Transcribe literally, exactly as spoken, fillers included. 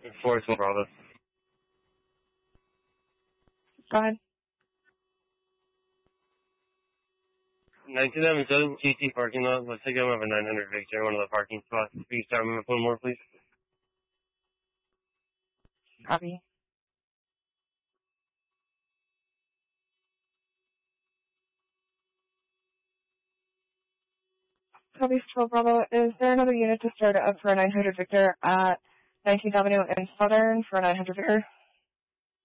four twelve Bravo. Go ahead. nineteen seventy-seven T T parking lot. Let's take him over nine hundred Victor, one of the parking spots. Can you start moving one more, please? Copy. Copy, twelve Bravo. Is there another unit to start up for nine hundred Victor at nineteenth Avenue and Southern for nine hundred Victor?